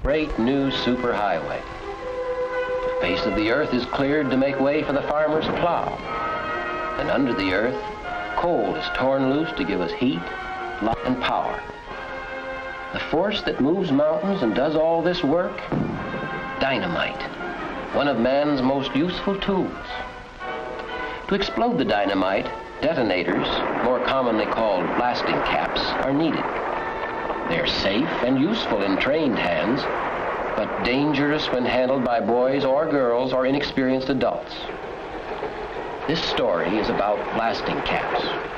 great new superhighway. The face of the earth is cleared to make way for the farmer's plow. And under the earth, coal is torn loose to give us heat, light, and power. The force that moves mountains and does all this work? Dynamite, one of man's most useful tools. To explode the dynamite, detonators, more commonly called blasting caps, are needed. They're safe and useful in trained hands, but dangerous when handled by boys or girls or inexperienced adults. This story is about blasting caps.